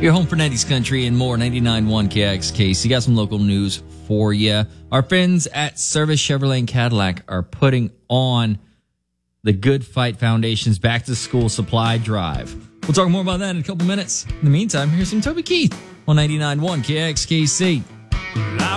Your home for 90s country and more. 99.1 KXKC. Got some local news for you. Our friends at Service Chevrolet and Cadillac are putting on the Good Fight Foundation's Back to School Supply Drive. We'll talk more about that in a couple minutes. In the meantime, here's some Toby Keith on 99.1 KXKC.